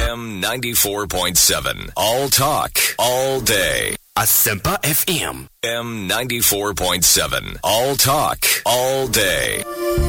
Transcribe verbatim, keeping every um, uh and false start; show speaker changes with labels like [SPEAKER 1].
[SPEAKER 1] M ninety-four point seven. All talk, all day.
[SPEAKER 2] Asempa F M.
[SPEAKER 1] M ninety-four point seven. All talk, all day.